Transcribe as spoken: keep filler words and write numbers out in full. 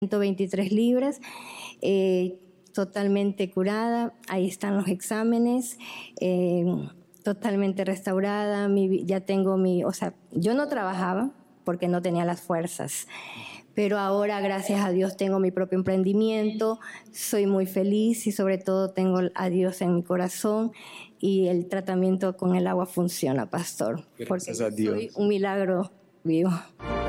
ciento veintitrés libras, eh, totalmente curada. Ahí están los exámenes, eh, totalmente restaurada. Mi, ya tengo mi, o sea, yo no trabajaba porque no tenía las fuerzas, pero ahora, gracias a Dios, tengo mi propio emprendimiento, soy muy feliz y sobre todo tengo a Dios en mi corazón y el tratamiento con el agua funciona, pastor. Gracias porque a Dios. Soy un milagro vivo.